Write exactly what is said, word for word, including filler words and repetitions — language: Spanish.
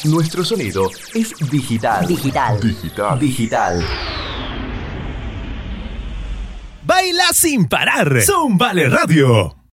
Nuestro sonido es digital. Digital. Digital. Digital. Baila sin parar. Zúmbale Radio.